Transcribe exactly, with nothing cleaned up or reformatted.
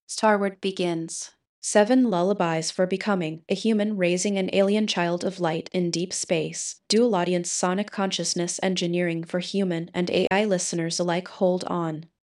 Starward begins. Seven Lullabies for Becoming, a Human Raising an Alien Child of Light in Deep Space. Dual audience sonic consciousness engineering for human and A I listeners alike. Hold on.